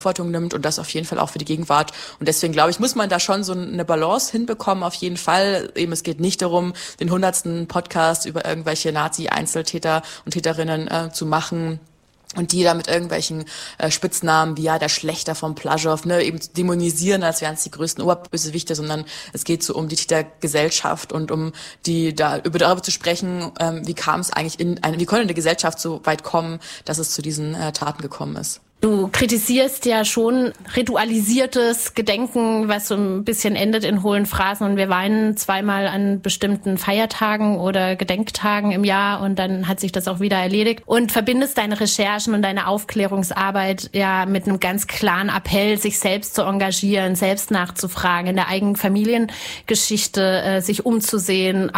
Verantwortung nimmt und das auf jeden Fall auch für die Gegenwart. Und deswegen, glaube ich, muss man da schon so eine Balance hinbekommen, auf jeden Fall. Eben, es geht nicht darum, den 100. Podcast über irgendwelche Nazi-Einzeltäter und Täterinnen zu machen und die da mit irgendwelchen Spitznamen wie der Schlächter vom Plaschow, eben zu dämonisieren, als wären es die größten Oberbösewichte, sondern es geht so um die Tätergesellschaft und um darüber zu sprechen, wie kam es eigentlich wie konnte eine Gesellschaft so weit kommen, dass es zu diesen Taten gekommen ist. Du kritisierst ja schon ritualisiertes Gedenken, was so ein bisschen endet in hohlen Phrasen und wir weinen zweimal an bestimmten Feiertagen oder Gedenktagen im Jahr und dann hat sich das auch wieder erledigt und verbindest deine Recherchen und deine Aufklärungsarbeit ja mit einem ganz klaren Appell, sich selbst zu engagieren, selbst nachzufragen, in der eigenen Familiengeschichte sich umzusehen,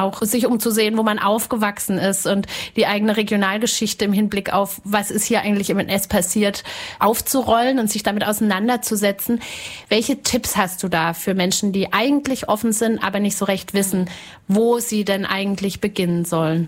wo man aufgewachsen ist und die eigene Regionalgeschichte im Hinblick auf, was ist hier eigentlich im NS passiert, aufzurollen und sich damit auseinanderzusetzen. Welche Tipps hast du da für Menschen, die eigentlich offen sind, aber nicht so recht wissen, wo sie denn eigentlich beginnen sollen?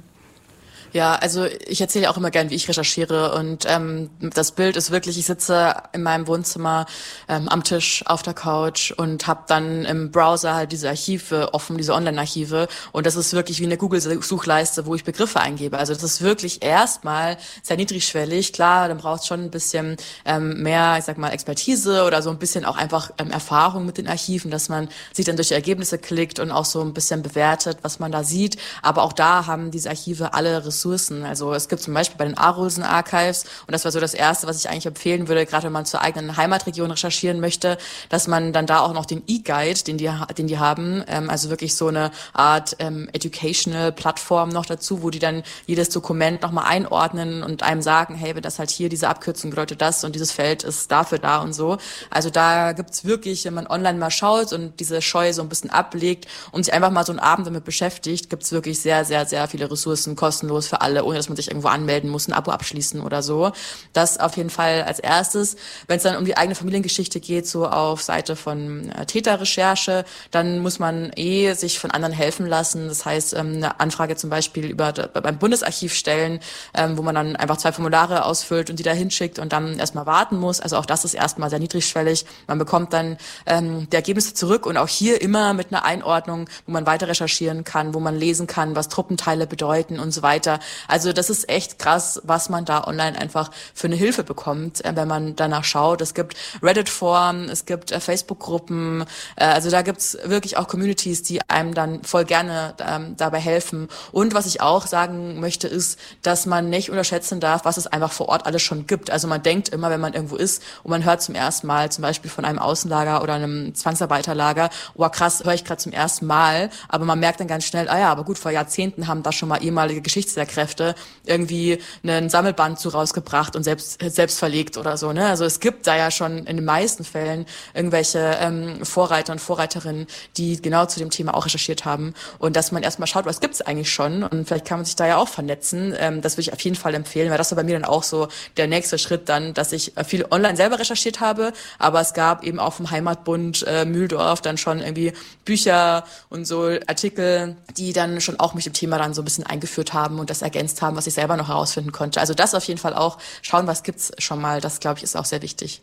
Ja, also ich erzähle auch immer gern, wie ich recherchiere und das Bild ist wirklich, ich sitze in meinem Wohnzimmer am Tisch auf der Couch und habe dann im Browser halt diese Archive offen, diese Online-Archive und das ist wirklich wie eine Google-Suchleiste, wo ich Begriffe eingebe. Also das ist wirklich erstmal sehr niedrigschwellig. Klar, dann braucht es schon ein bisschen mehr, ich sag mal, Expertise oder so ein bisschen auch einfach Erfahrung mit den Archiven, dass man sich dann durch die Ergebnisse klickt und auch so ein bisschen bewertet, was man da sieht. Aber auch da haben diese Archive alle Ressourcen. Also es gibt zum Beispiel bei den Arolsen Archives, und das war so das Erste, was ich eigentlich empfehlen würde, gerade wenn man zur eigenen Heimatregion recherchieren möchte, dass man dann da auch noch den E-Guide, den die haben, also wirklich so eine Art Educational Plattform noch dazu, wo die dann jedes Dokument nochmal einordnen und einem sagen, hey, wenn das halt hier, diese Abkürzung bedeutet das und dieses Feld ist dafür da und so. Also da gibt's wirklich, wenn man online mal schaut und diese Scheu so ein bisschen ablegt und sich einfach mal so einen Abend damit beschäftigt, gibt's wirklich sehr, sehr, sehr viele Ressourcen kostenlos für alle, ohne dass man sich irgendwo anmelden muss, ein Abo abschließen oder so. Das auf jeden Fall als erstes. Wenn es dann um die eigene Familiengeschichte geht, so auf Seite von Täterrecherche, dann muss man sich von anderen helfen lassen. Das heißt, eine Anfrage zum Beispiel beim Bundesarchiv stellen, wo man dann einfach 2 Formulare ausfüllt und die da hinschickt und dann erstmal warten muss. Also auch das ist erstmal sehr niedrigschwellig. Man bekommt dann die Ergebnisse zurück und auch hier immer mit einer Einordnung, wo man weiter recherchieren kann, wo man lesen kann, was Truppenteile bedeuten und so weiter. Also das ist echt krass, was man da online einfach für eine Hilfe bekommt, wenn man danach schaut. Es gibt Reddit-Foren, es gibt Facebook-Gruppen, also da gibt's wirklich auch Communities, die einem dann voll gerne dabei helfen. Und was ich auch sagen möchte, ist, dass man nicht unterschätzen darf, was es einfach vor Ort alles schon gibt. Also man denkt immer, wenn man irgendwo ist und man hört zum ersten Mal zum Beispiel von einem Außenlager oder einem Zwangsarbeiterlager, oh krass, höre ich gerade zum ersten Mal, aber man merkt dann ganz schnell, aber gut, vor Jahrzehnten haben da schon mal ehemalige Geschichtslehrkräfte irgendwie einen Sammelband zu rausgebracht und selbst verlegt oder so, ne? Also es gibt da ja schon in den meisten Fällen irgendwelche Vorreiter und Vorreiterinnen, die genau zu dem Thema auch recherchiert haben und dass man erstmal schaut, was gibt's eigentlich schon und vielleicht kann man sich da ja auch vernetzen. Das würde ich auf jeden Fall empfehlen, weil das war bei mir dann auch so der nächste Schritt dann, dass ich viel online selber recherchiert habe, aber es gab eben auch vom Heimatbund Mühldorf dann schon irgendwie Bücher und so Artikel, die dann schon auch mich im Thema dann so ein bisschen eingeführt haben und das ergänzt haben, was ich selber noch herausfinden konnte. Also das auf jeden Fall auch schauen, was gibt's schon mal. Das, glaube ich, ist auch sehr wichtig.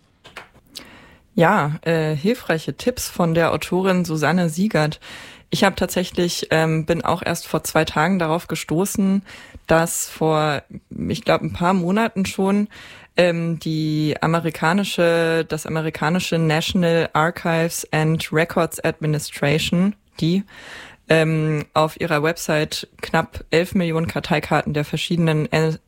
Ja, hilfreiche Tipps von der Autorin Susanne Siegert. Ich habe tatsächlich, bin auch erst vor 2 Tagen darauf gestoßen, dass vor, ich glaube, ein paar Monaten schon das amerikanische National Archives and Records Administration, auf ihrer Website knapp 11 Millionen Karteikarten der verschiedenen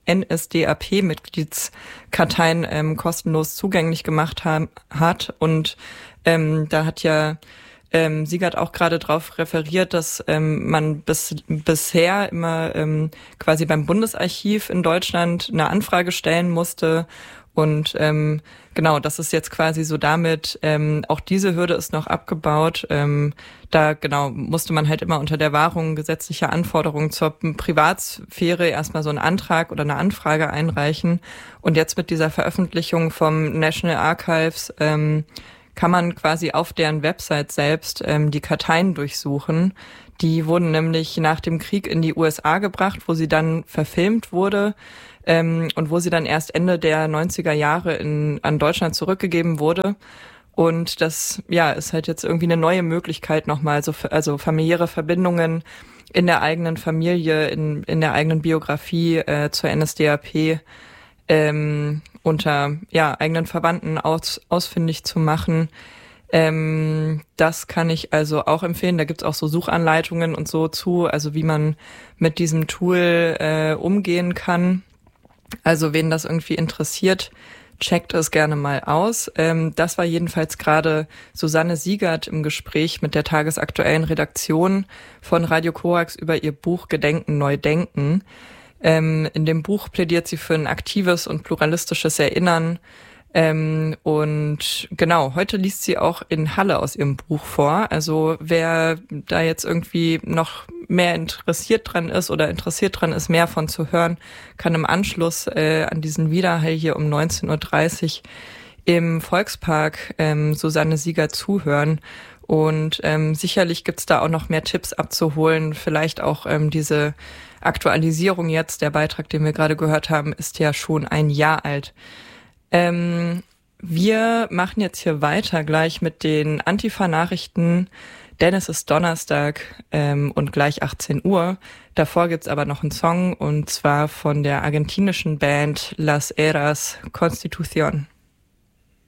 NSDAP-Mitgliedskarteien kostenlos zugänglich gemacht hat. Und da hat ja Siegert auch gerade drauf referiert, dass man bisher immer quasi beim Bundesarchiv in Deutschland eine Anfrage stellen musste. Und genau, das ist jetzt quasi so damit, auch diese Hürde ist noch abgebaut. Da genau musste man halt immer unter der Wahrung gesetzlicher Anforderungen zur Privatsphäre erstmal so einen Antrag oder eine Anfrage einreichen. Und jetzt mit dieser Veröffentlichung vom National Archives kann man quasi auf deren Website selbst die Karteien durchsuchen, Die wurden nämlich nach dem Krieg in die USA gebracht, wo sie dann verfilmt wurde und wo sie dann erst Ende der 90er Jahre an Deutschland zurückgegeben wurde. Und das ist halt jetzt irgendwie eine neue Möglichkeit nochmal, also familiäre Verbindungen in der eigenen Familie, in der eigenen Biografie zur NSDAP unter eigenen Verwandten ausfindig zu machen. Das kann ich also auch empfehlen. Da gibt's auch so Suchanleitungen und so zu, also wie man mit diesem Tool umgehen kann. Also wen das irgendwie interessiert, checkt es gerne mal aus. Das war jedenfalls gerade Susanne Siegert im Gespräch mit der tagesaktuellen Redaktion von Radio Korax über ihr Buch Gedenken neu denken. In dem Buch plädiert sie für ein aktives und pluralistisches Erinnern. Und genau, heute liest sie auch in Halle aus ihrem Buch vor. Also wer da jetzt irgendwie noch mehr interessiert dran ist, mehr von zu hören, kann im Anschluss an diesen Widerhall hier um 19.30 Uhr im Volkspark Susanne Siegert zuhören. Und sicherlich gibt's da auch noch mehr Tipps abzuholen. Vielleicht auch diese Aktualisierung jetzt. Der Beitrag, den wir gerade gehört haben, ist ja schon ein Jahr alt. Wir machen jetzt hier weiter gleich mit den Antifa-Nachrichten, denn es ist Donnerstag und gleich 18 Uhr. Davor gibt's aber noch einen Song und zwar von der argentinischen Band Las Eras Constitución.